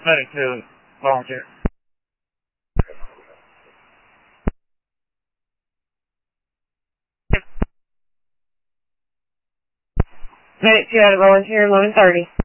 Medic 2, volunteer. Medic 2 out of volunteer, 11:30.